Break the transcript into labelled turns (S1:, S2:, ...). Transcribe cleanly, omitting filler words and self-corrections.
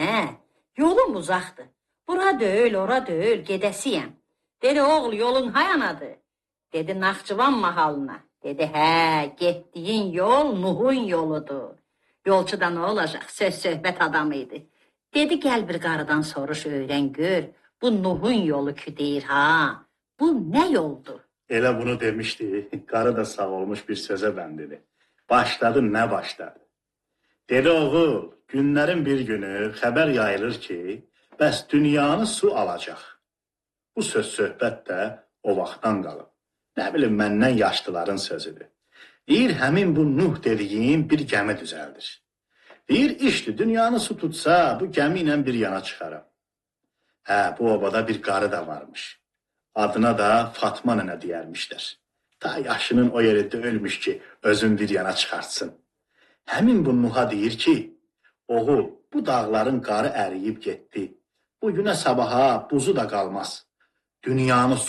S1: nənə, yolum uzaqdır. Bura deyil, ora deyil, gedəsiyəm. Dedi, oğul, yolun hayanadır. Dedi, Naxçıvan mahalına. Dedi, hə, getdiyin yol Nuhun yoludur. Yolçu da nə olacaq, söz-söhbət adamıydı. Dedi, gəl bir qarıdan soruş, öyrən, gör. Bu Nuhun yolu ki deyir, ha, bu nə yoldur?
S2: Elə bunu demişdi, qarı da sağ olmuş bir sözə bəndidi. Başladı, nə başladı? Dedi, oğul, günlərin bir günü xəbər yayılır ki, bəs dünyanı su alacaq. Bu söz-söhbət də o vaxtdan qalıb. Nə bilim, məndən yaşlıların sözüdür. Deyir, həmin bu Nuh dediyin bir gəmi düzəldir. Deyir, işdir, dünyanı su tutsa, bu gəmi ilə bir yana çıxaram. Hə, bu obada bir qarı da varmış. Adına da Fatma nənə deyərmişlər. Ta yaşının o yerində ölmüş ki, özün bir yana çıxartsın. Həmin bu Nuh'a deyir ki, oğul, bu dağların qarı əriyib getdi. Bu günə sabaha buzu da qalmaz. Dünyanı